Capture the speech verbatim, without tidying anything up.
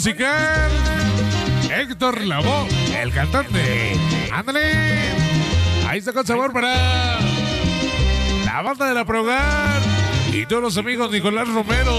musical Héctor Lavoe, el cantante. Ándale. Ahí está con sabor para la banda de La Progar y todos los amigos Nicolás Romero.